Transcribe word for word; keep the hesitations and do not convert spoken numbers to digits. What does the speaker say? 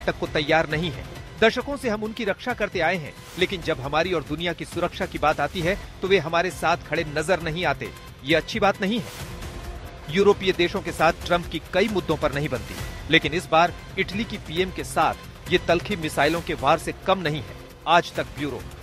तक को तैयार नहीं है। दशकों से हम उनकी रक्षा करते आए हैं, लेकिन जब हमारी और दुनिया की सुरक्षा की बात आती है तो वे हमारे साथ खड़े नजर नहीं आते। ये अच्छी बात नहीं है। यूरोपीय देशों के साथ ट्रंप की कई मुद्दों पर नहीं बनती, लेकिन इस बार इटली की पीएम के साथ ये तल्खी मिसाइलों के वार से कम नहीं है। आज तक ब्यूरो।